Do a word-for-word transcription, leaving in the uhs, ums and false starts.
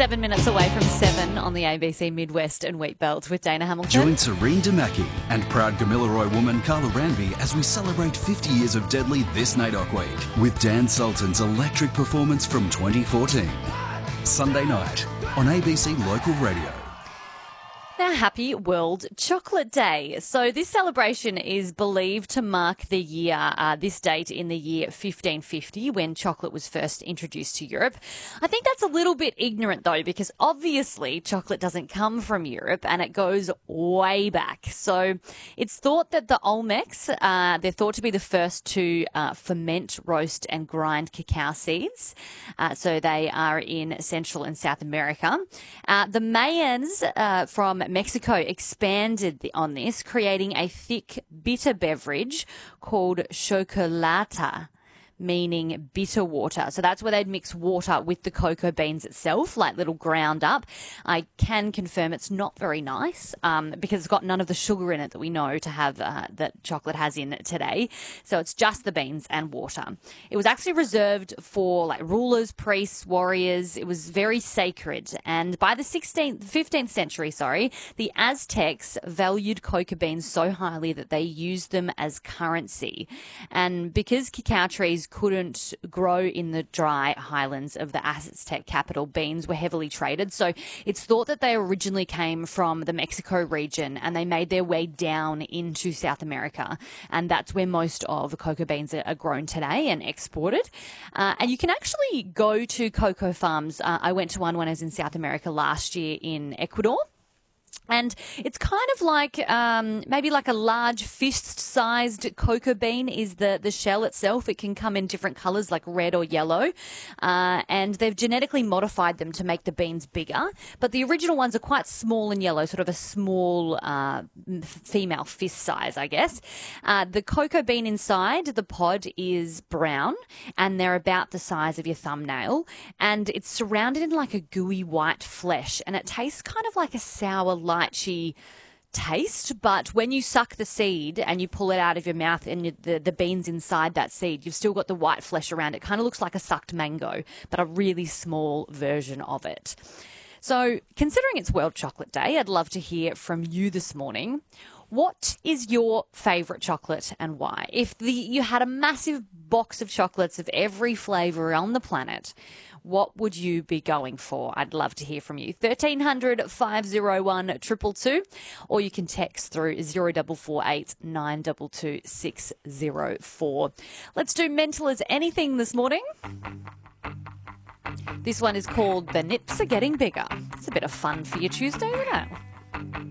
Seven minutes away from seven on the A B C Midwest and Wheat Belt with Dana Hamilton. Join Serene Damaki and proud Gamilaroi woman Carla Ranby as we celebrate fifty years of Deadly this NAIDOC week with Dan Sultan's electric performance from twenty fourteen. Sunday night on A B C Local Radio. Now, happy World Chocolate Day. So this celebration is believed to mark the year, uh, this date in the year fifteen fifty when chocolate was first introduced to Europe. I think that's a little bit ignorant though, because obviously chocolate doesn't come from Europe and it goes way back. So it's thought that the Olmecs, uh, they're thought to be the first to uh, ferment, roast and grind cacao seeds. Uh, so they are in Central and South America. Uh, the Mayans uh, from Mexico expanded on this, creating a thick, bitter beverage called chocolata, meaning bitter water. So that's where they'd mix water with the cocoa beans itself, like little ground up. I can confirm it's not very nice um, because it's got none of the sugar in it that we know to have uh, that chocolate has in it today. So it's just the beans and water. It was actually reserved for like rulers, priests, warriors. It was very sacred. And by the sixteenth, fifteenth century, sorry, the Aztecs valued cocoa beans so highly that they used them as currency. And because cacao trees couldn't grow in the dry highlands of the Aztec capital, beans were heavily traded. So it's thought that they originally came from the Mexico region and they made their way down into South America. And that's where most of cocoa beans are grown today and exported. Uh, and you can actually go to cocoa farms. Uh, I went to one when I was in South America last year in Ecuador. And it's kind of like um, maybe like a large fist-sized cocoa bean is the, the shell itself. It can come in different colours like red or yellow. Uh, and they've genetically modified them to make the beans bigger. But the original ones are quite small and yellow, sort of a small uh, female fist size, I guess. Uh, the cocoa bean inside the pod is brown and they're about the size of your thumbnail. And it's surrounded in like a gooey white flesh. And it tastes kind of like a sour lychee taste, but when you suck the seed and you pull it out of your mouth and you, the, the beans inside that seed, you've still got the white flesh around it. Kind of looks like a sucked mango, but a really small version of it. So considering it's World Chocolate Day, I'd love to hear from you this morning. What is your favourite chocolate and why? If the, you had a massive box of chocolates of every flavour on the planet, what would you be going for? I'd love to hear from you. thirteen hundred, five oh one, two two two, or you can text through zero four four eight, nine two two, six zero four. Let's do mental as anything this morning. This one is called The Nips Are Getting Bigger. It's a bit of fun for your Tuesday, isn't it?